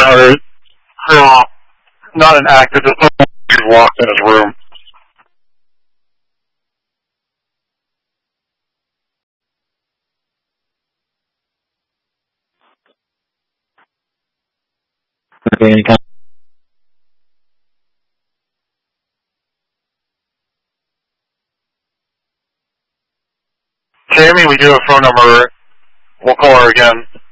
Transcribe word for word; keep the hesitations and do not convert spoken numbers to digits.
or, or not an actor, just someone walked in his room. Okay, any kind Tammy, we do have a phone number. We'll call her again.